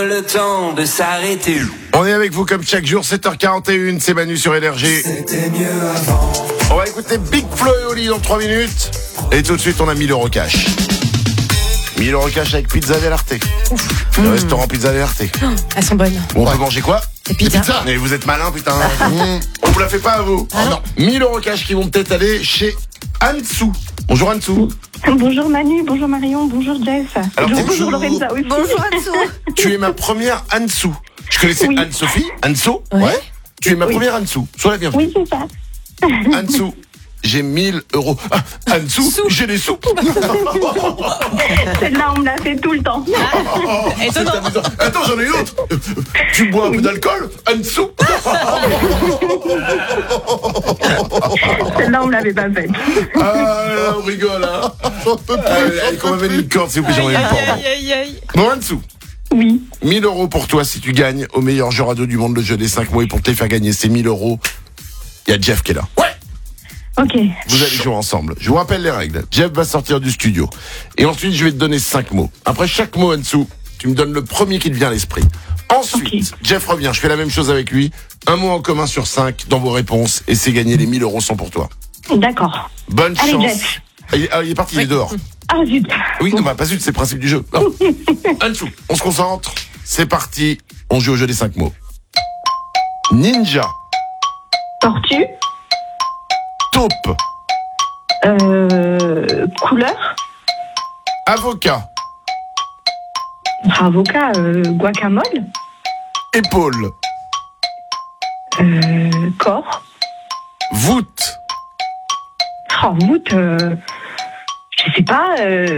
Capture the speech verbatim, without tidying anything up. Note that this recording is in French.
Le temps de s'arrêter. On est avec vous comme chaque jour, sept heures quarante et une, c'est Manu sur Énergie. C'était mieux avant. On va écouter Big Flo et Oli dans trois minutes. Et tout de suite, on a mille euros cash. mille euros cash avec Pizza Dell'Arte. Le mmh. restaurant Pizza Dell'Arte. Oh, elles sont bonnes. On peut manger quoi? Des pizzas. Des pizzas. Mais vous êtes malin, putain. mmh. On vous la fait pas à vous. Ah non. mille euros cash qui vont peut-être aller chez Ansou. Bonjour Ansou. Bonjour Manu, bonjour Marion, bonjour Jeff. Alors, bonjour, bonjour. bonjour Lorenza aussi. Bonjour Ansou. Tu es ma première Ansou. Je connaissais Oui. Anne-Sophie. Anso. Ouais. ouais. Tu es ma Oui. première Ansou. Sois la bienvenue. Oui, c'est ça. Ansou. J'ai mille euros. Ah, Ansou, j'ai des soupes. Celle-là, on me la fait tout le temps. C'est Étonnant. amusant. Attends, j'en ai une autre. Euh, Tu bois un peu d'alcool? Ansou. Celle-là, on me l'avait pas faite. Ah, là, on rigole, hein. J'en peux plus. Allez, allez, qu'on m'amène une corde, s'il vous plaît, j'en ai une corde. Aïe, aïe, aïe. Bon, Ansou. Oui. mille euros pour toi si tu gagnes au meilleur jeu radio du monde, le jeu des cinq mots. Et pour te les faire gagner ces mille euros, il y a Jeff qui est là. Ouais. Ok. Vous allez jouer ensemble. Je vous rappelle les règles. Jeff va sortir du studio. Et ensuite, je vais te donner cinq mots. Après chaque mot, Ansou, tu me donnes le premier qui te vient à l'esprit. Ensuite, Okay. Jeff revient. Je fais la même chose avec lui. Un mot en commun sur cinq dans vos réponses. Et c'est gagné. Les mille euros sont pour toi. D'accord. Bonne Allez, chance. Jeff. Ah, il, ah, il est parti, il est dehors. Ah, zut. Oui, non, bah, pas zut, c'est le principe du jeu. Non. Ansou, on se concentre. C'est parti. On joue au jeu des cinq mots. Ninja. Tortue. Taupe. Euh, couleur. Avocat. Avocat. Euh, guacamole. Épaule. Euh, corps. Voûte. Oh, voûte. Euh, je sais pas. Euh,